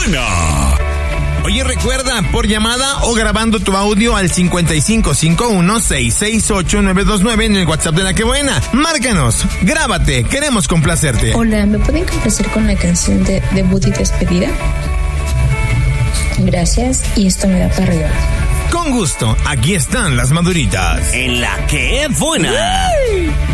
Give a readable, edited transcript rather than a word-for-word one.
buena! Oye, recuerda, por llamada o grabando tu audio al 5551-668-929 en el WhatsApp de La Que Buena. Márcanos, grábate, queremos complacerte. Hola, ¿me pueden complacer con la canción de debut y despedida? Gracias, y esto me da para arriba. Con gusto, aquí están las maduritas. En La Que Buena.